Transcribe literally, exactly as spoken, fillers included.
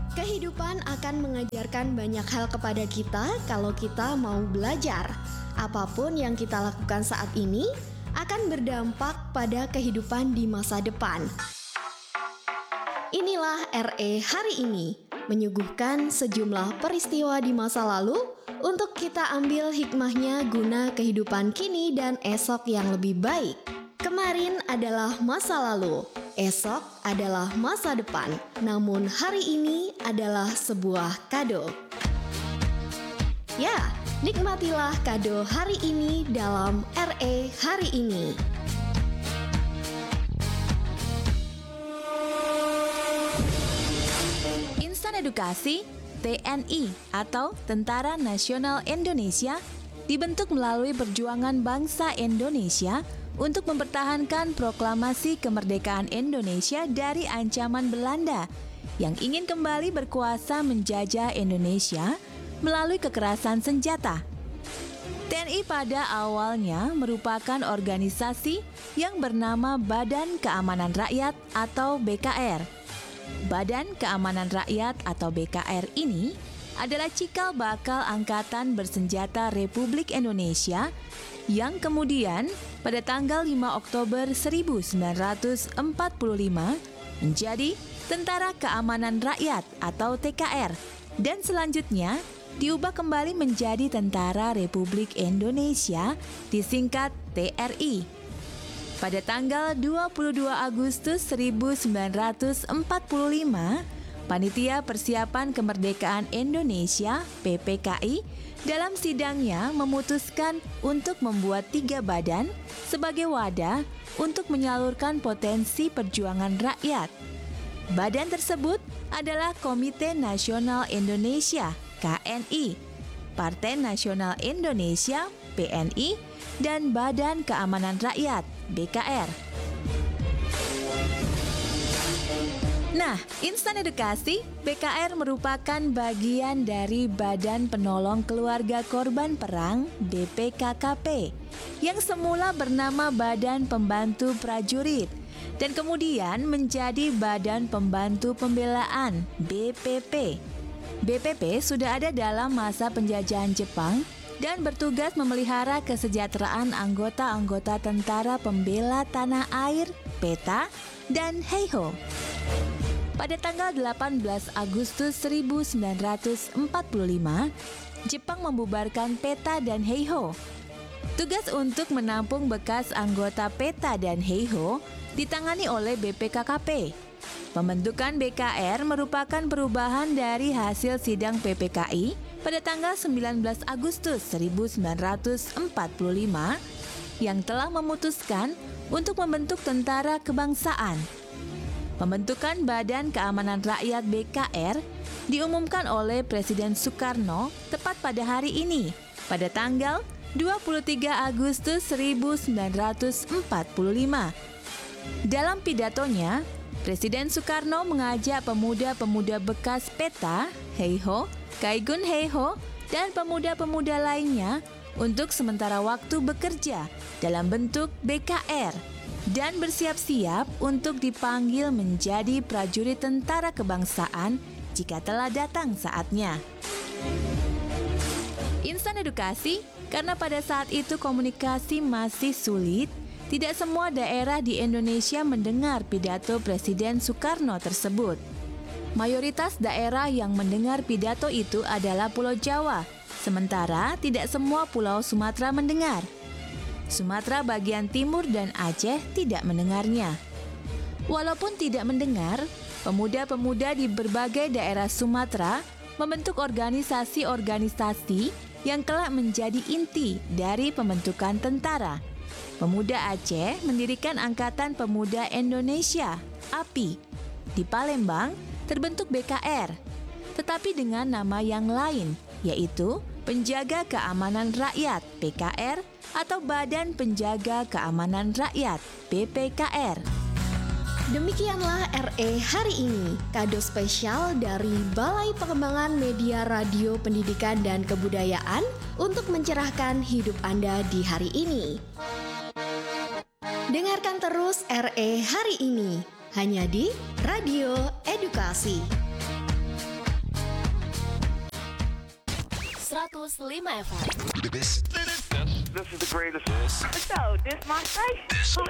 Kehidupan akan mengajarkan banyak hal kepada kita kalau kita mau belajar. Apapun yang kita lakukan saat ini akan berdampak pada kehidupan di masa depan. Inilah R E Hari Ini, menyuguhkan sejumlah peristiwa di masa lalu untuk kita ambil hikmahnya guna kehidupan kini dan esok yang lebih baik. Kemarin adalah masa lalu, esok adalah masa depan, namun hari ini adalah sebuah kado. Ya, nikmatilah kado hari ini dalam R E Hari Ini. Insan Edukasi T N I atau Tentara Nasional Indonesia dibentuk melalui perjuangan bangsa Indonesia untuk mempertahankan proklamasi kemerdekaan Indonesia dari ancaman Belanda yang ingin kembali berkuasa menjajah Indonesia melalui kekerasan senjata. T N I pada awalnya merupakan organisasi yang bernama Badan Keamanan Rakyat atau B K R. Badan Keamanan Rakyat atau B K R ini adalah cikal bakal Angkatan Bersenjata Republik Indonesia yang kemudian pada tanggal lima Oktober seribu sembilan ratus empat puluh lima menjadi Tentara Keamanan Rakyat atau T K R dan selanjutnya diubah kembali menjadi Tentara Republik Indonesia disingkat T R I. Pada tanggal dua puluh dua Agustus seribu sembilan ratus empat puluh lima, Panitia Persiapan Kemerdekaan Indonesia P P K I dalam sidangnya memutuskan untuk membuat tiga badan sebagai wadah untuk menyalurkan potensi perjuangan rakyat. Badan tersebut adalah Komite Nasional Indonesia K N I, Partai Nasional Indonesia P N I, dan Badan Keamanan Rakyat B K R. Nah, Insan Edukasi, B K R merupakan bagian dari Badan Penolong Keluarga Korban Perang B P K K P yang semula bernama Badan Pembantu Prajurit dan kemudian menjadi Badan Pembantu Pembelaan B P P. B P P sudah ada dalam masa penjajahan Jepang dan bertugas memelihara kesejahteraan anggota-anggota Tentara Pembela Tanah Air, P E T A, dan Heiho. Pada tanggal delapan belas Agustus seribu sembilan ratus empat puluh lima, Jepang membubarkan P E T A dan Heiho. Tugas untuk menampung bekas anggota P E T A dan Heiho ditangani oleh B P K K P. Pembentukan B K R merupakan perubahan dari hasil sidang P P K I pada tanggal sembilan belas Agustus seribu sembilan ratus empat puluh lima yang telah memutuskan untuk membentuk Tentara Kebangsaan. Pembentukan Badan Keamanan Rakyat B K R diumumkan oleh Presiden Soekarno tepat pada hari ini, pada tanggal dua puluh tiga Agustus seribu sembilan ratus empat puluh lima. Dalam pidatonya, Presiden Soekarno mengajak pemuda-pemuda bekas P E T A, Heiho, Kaigun Heiho, dan pemuda-pemuda lainnya untuk sementara waktu bekerja dalam bentuk B K R dan bersiap-siap untuk dipanggil menjadi prajurit tentara kebangsaan jika telah datang saatnya. Insan Edukasi, karena pada saat itu komunikasi masih sulit, tidak semua daerah di Indonesia mendengar pidato Presiden Soekarno tersebut. Mayoritas daerah yang mendengar pidato itu adalah Pulau Jawa, sementara tidak semua Pulau Sumatera mendengar. Sumatera bagian timur dan Aceh tidak mendengarnya. Walaupun tidak mendengar, pemuda-pemuda di berbagai daerah Sumatera membentuk organisasi-organisasi yang kelak menjadi inti dari pembentukan tentara. Pemuda Aceh mendirikan Angkatan Pemuda Indonesia, A P I. Di Palembang terbentuk B K R, tetapi dengan nama yang lain, yaitu Penjaga Keamanan Rakyat P K R atau Badan Penjaga Keamanan Rakyat B P K R. Demikianlah R E Hari Ini, kado spesial dari Balai Pengembangan Media Radio Pendidikan dan Kebudayaan untuk mencerahkan hidup Anda di hari ini. Dengarkan terus R E Hari Ini, hanya di Radio Edukasi. seratus lima F M. This, this, this is the greatest. So, this my station.